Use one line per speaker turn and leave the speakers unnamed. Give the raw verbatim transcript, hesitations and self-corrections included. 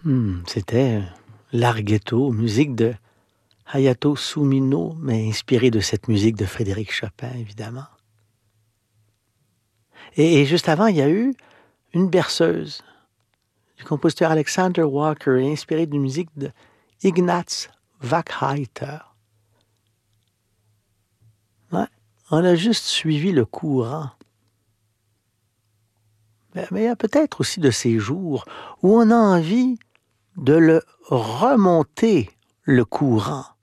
Hmm, c'était Larghetto, musique de Hayato Sumino, mais inspirée de cette musique de Frédéric Chopin, évidemment. Et, et juste avant, il y a eu une berceuse du compositeur Alexander Walker, inspirée d'une musique de Ignaz Wackheiter. Ouais, on a juste suivi le courant. Mais il y a peut-être aussi de ces jours où on a envie de le remonter, le courant.